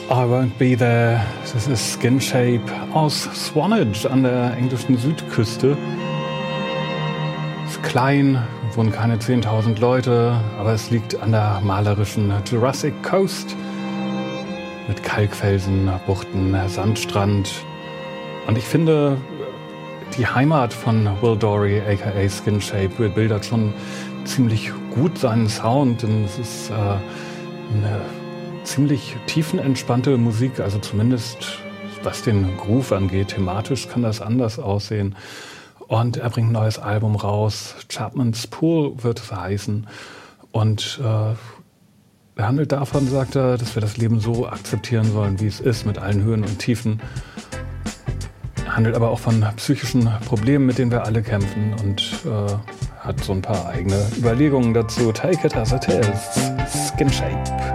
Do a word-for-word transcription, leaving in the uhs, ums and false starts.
I Won't Be There. Das ist Skin Shape aus Swanage an der englischen Südküste. Ist klein, wohnen keine zehntausend Leute, aber es liegt an der malerischen Jurassic Coast mit Kalkfelsen, Buchten, Sandstrand. Und ich finde, die Heimat von Will Dorey, aka Skin Shape, bildert schon ziemlich gut seinen Sound. Denn es ist äh, eine ziemlich tiefenentspannte Musik, also zumindest was den Groove angeht. Thematisch kann das anders aussehen. Und er bringt ein neues Album raus. Chapman's Pool wird es heißen. Und äh, er handelt davon, sagt er, dass wir das Leben so akzeptieren sollen, wie es ist, mit allen Höhen und Tiefen. Er handelt aber auch von psychischen Problemen, mit denen wir alle kämpfen. Und äh, hat so ein paar eigene Überlegungen dazu. Take it as it is. Skin Shape.